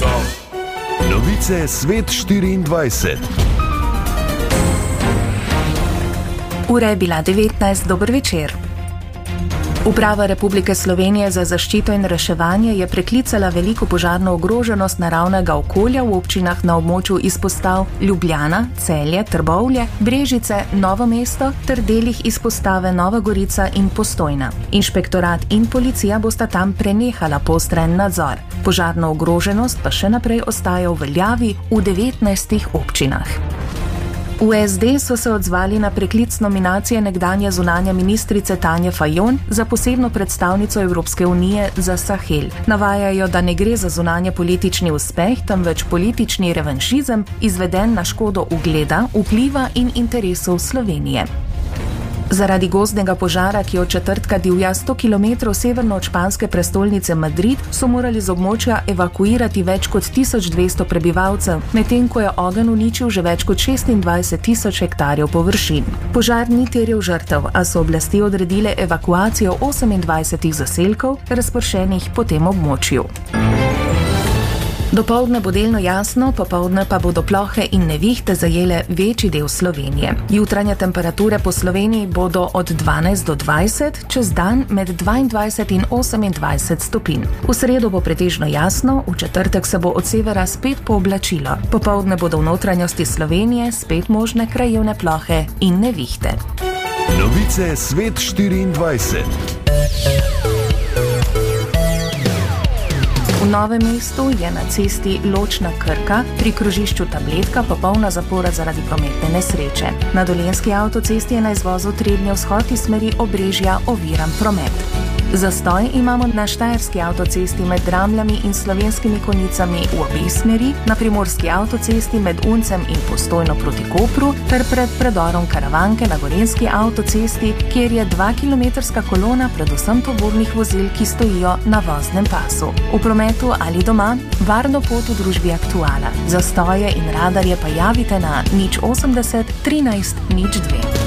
Novice Svet 24. Ura je bila 19, dober večer. Uprava Republike Slovenije za zaščito in reševanje je preklicala veliko požarno ogroženost naravnega okolja v občinah na območju izpostav Ljubljana, Celje, Trbovlje, Brežice, Novo mesto ter delih izpostave Nova Gorica in Postojna. Inšpektorat in policija bosta tam prenehala poostren nadzor. Požarna ogroženost pa še naprej ostaja v veljavi v 19 občinah. V SD so se odzvali na preklic nominacije nekdanje zunanje ministrice Tanje Fajon za posebno predstavnico Evropske unije za Sahel. Navajajo, da ne gre za zunanje politični uspeh, temveč politični revanšizem, izveden na škodo ugleda, vpliva in interesov Slovenije. Zaradi gozdnega požara, ki od četrtka divja 100 km severno od španske prestolnice Madrid, so morali z območja evakuirati več kot 1200 prebivalcev, medtem ko je ogenj uničil že več kot 26.000 hektarjev površin. Požar ni terjal žrtev, a so oblasti odredile evakuacijo 28 zaselkov, razpršenih po tem območju. Dopoldne bo delno jasno, popoldne pa bodo plohe in nevihte zajele večji del Slovenije. Jutranje temperature po Sloveniji bodo od 12 do 20, čez dan med 22 in 28 stopinj. V sredo bo pretežno jasno, v četrtek se bo od severa spet pooblačilo. Popoldne bodo v notranjosti Slovenije spet možne krajevne plohe in nevihte. Novice Svet 24. V Novem mestu je na cesti Ločna Krka pri krožišču Tabletka popolna zapora zaradi prometne nesreče. Na Dolenjski avtocesti je na izvozu Trebnje vzhod iz smeri Obrežja oviran promet. Zastoj imamo na Štajerski avtocesti med Dramljami in Slovenskimi Konjicami v obeh smeri, na Primorski avtocesti med Uncem in Postojno proti Kopru ter pred predorom Karavanke na Gorenjski avtocesti, kjer je 2-kilometrska kolona predvsem tovornih vozil, ki stojijo na voznem pasu. V prometu ali doma varno pot v družbi Aktuala. Zastoje in radarje pa javite na 080 13 02.